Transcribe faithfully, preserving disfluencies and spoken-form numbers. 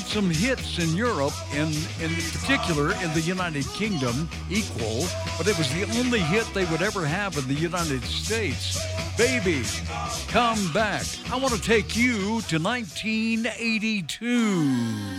some hits in Europe, and in particular in the United Kingdom, equal, but it was the only hit they would ever have in the United States. Baby, Come Back. I want to take you to nineteen eighty-two.